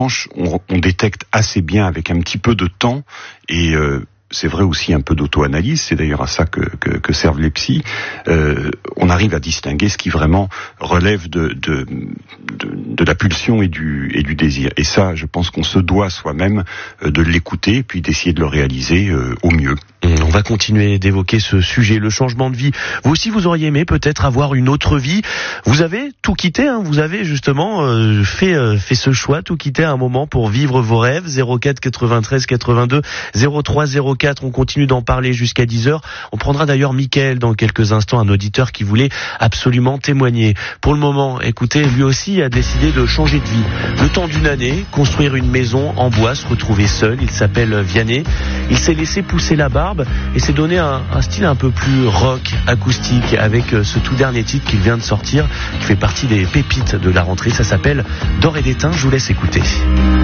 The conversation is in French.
on détecte assez bien avec un petit peu de temps et c'est vrai aussi un peu d'auto-analyse, c'est d'ailleurs à ça que servent les psys. On arrive à distinguer ce qui vraiment relève de la pulsion et du désir. Et ça, je pense qu'on se doit soi-même de l'écouter, puis d'essayer de le réaliser au mieux. On va continuer d'évoquer ce sujet, le changement de vie. Vous aussi, vous auriez aimé peut-être avoir une autre vie. Vous avez tout quitté, hein. Vous avez justement fait ce choix, tout quitter à un moment pour vivre vos rêves. 04 93 82 03 04. On continue d'en parler jusqu'à 10h. On prendra d'ailleurs Mickaël dans quelques instants, un auditeur qui voulait absolument témoigner. Pour le moment, écoutez, lui aussi a décidé de changer de vie. Le temps d'une année, construire une maison en bois, se retrouver seul. Il s'appelle Vianney. Il s'est laissé pousser la barbe et s'est donné un style un peu plus rock, acoustique, avec ce tout dernier titre qu'il vient de sortir, qui fait partie des pépites de la rentrée. Ça s'appelle D'or et d'étain. Je vous laisse écouter.